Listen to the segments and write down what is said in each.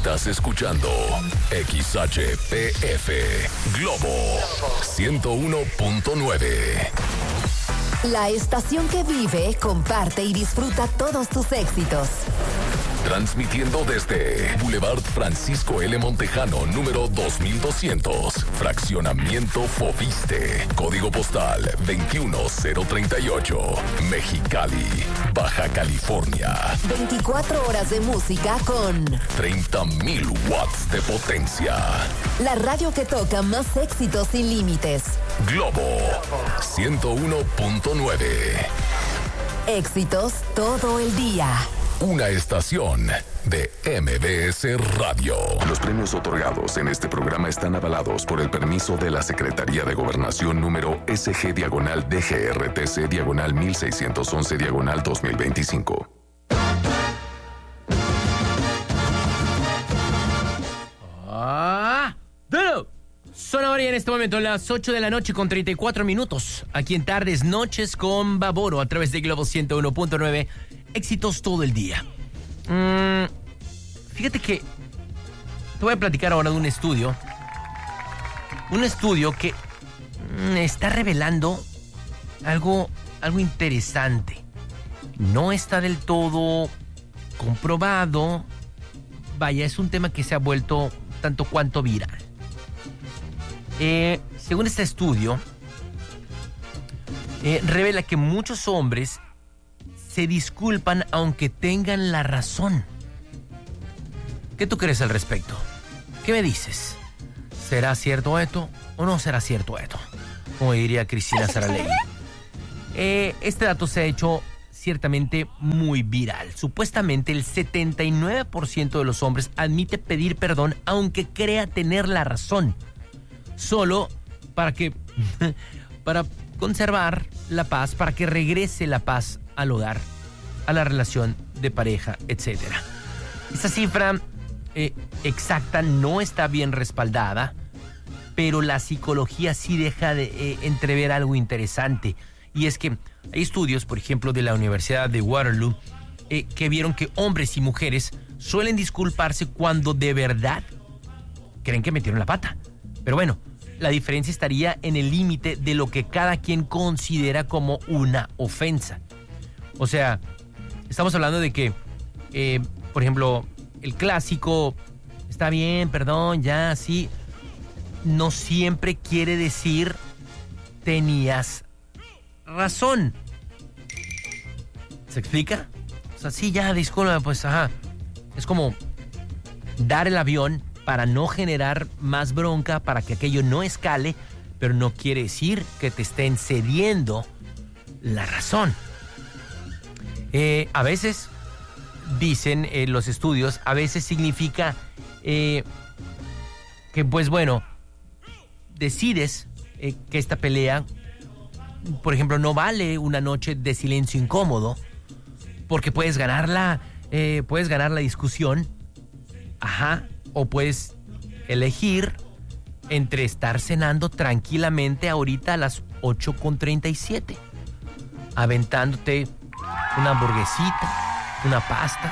Estás escuchando XHPF Globo 101.9. La estación que vive, comparte y disfruta todos tus éxitos. Transmitiendo desde Boulevard Francisco L. Montejano, número 2200, Fraccionamiento Foviste, Código Postal 21038, Mexicali, Baja California. 24 horas de música con 30,000 watts de potencia. La radio que toca más éxitos sin límites. Globo 101.9. Éxitos todo el día. Una estación de MBS Radio. Los premios otorgados en este programa están avalados por el permiso de la Secretaría de Gobernación número SG/DGRTC/1611/2025. Son ahora y en este momento las 8 de la noche con 34 minutos. Aquí en Tardes Noches con Baboro a través de Globo 101.9. Éxitos todo el día. Fíjate que te voy a platicar ahora de un estudio. Un estudio que está revelando algo interesante. No está del todo comprobado. Vaya, es un tema que se ha vuelto tanto cuanto viral. Según este estudio, revela que muchos hombres se disculpan aunque tengan la razón. ¿Qué tú crees al respecto? ¿Qué me dices? ¿Será cierto esto o no será cierto esto? Como diría Cristina Saralegui. Este dato se ha hecho ciertamente muy viral. Supuestamente el 79% de los hombres admite pedir perdón aunque crea tener la razón. Solo para conservar la paz, para que regrese la paz al hogar, a la relación de pareja, etc. Esta cifra exacta no está bien respaldada, pero la psicología sí deja de entrever algo interesante. Y es que hay estudios, por ejemplo, de la Universidad de Waterloo, que vieron que hombres y mujeres suelen disculparse cuando de verdad creen que metieron la pata. Pero bueno, la diferencia estaría en el límite de lo que cada quien considera como una ofensa. O sea, estamos hablando de que, por ejemplo, el clásico, está bien, perdón, ya, sí, no siempre quiere decir tenías razón. ¿Se explica? O sea, sí, ya, disculpa, pues, ajá. Es como dar el avión para no generar más bronca, para que aquello no escale, pero no quiere decir que te estén cediendo la razón. A veces, dicen los estudios, a veces significa que, pues bueno, decides que esta pelea, por ejemplo, no vale una noche de silencio incómodo, porque puedes ganar la discusión, ajá, o puedes elegir entre estar cenando tranquilamente ahorita a las 8:37, aventándote una hamburguesita, una pasta,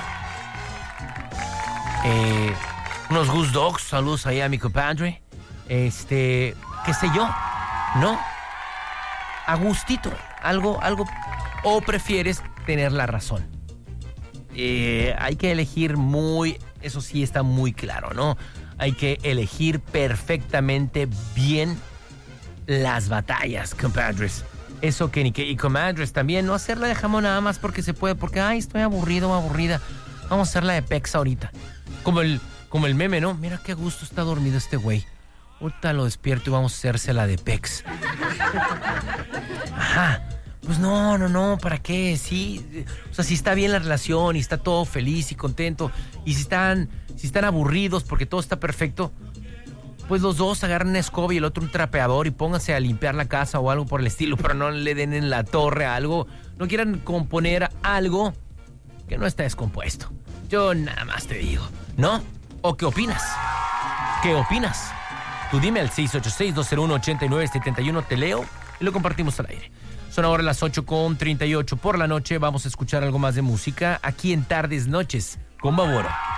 unos Goose Dogs, saludos ahí a mi compadre, qué sé yo, ¿no? A gustito, algo, o prefieres tener la razón. Hay que elegir eso sí está muy claro, ¿no? Hay que elegir perfectamente bien las batallas, compadres. Eso que y comadres también, no hacerla de jamón nada más porque se puede, porque ay, estoy aburrido o aburrida. Vamos a hacerla de pex ahorita. Como el meme, ¿no? Mira qué gusto está dormido este güey. Ahorita lo despierto y vamos a hacérsela de pex. Ajá. Pues no, ¿para qué? Sí, o sea, si está bien la relación y está todo feliz y contento, y si están aburridos porque todo está perfecto, pues los dos agarran una escoba y el otro un trapeador y pónganse a limpiar la casa o algo por el estilo, pero no le den en la torre a algo, no quieran componer algo que no está descompuesto. Yo nada más te digo, ¿no? ¿O qué opinas? ¿Qué opinas? Tú dime al 686-201-8971, te leo y lo compartimos al aire. Son ahora las 8:38 por la noche. Vamos a escuchar algo más de música aquí en Tardes Noches con Baboro.